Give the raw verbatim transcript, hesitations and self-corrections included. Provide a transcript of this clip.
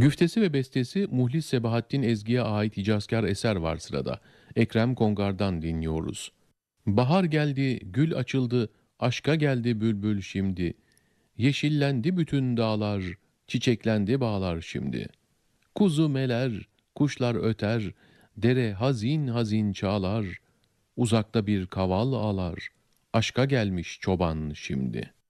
Güftesi ve bestesi Muhlis Sebahattin Ezgi'ye ait hicazkar eser var sırada. Ekrem Kongar'dan dinliyoruz. Bahar geldi, gül açıldı, aşka geldi bülbül şimdi. Yeşillendi bütün dağlar, çiçeklendi bağlar şimdi. Kuzu meler, kuşlar öter, dere hazin hazin çağlar. Uzakta bir kaval ağlar, aşka gelmiş çoban şimdi.''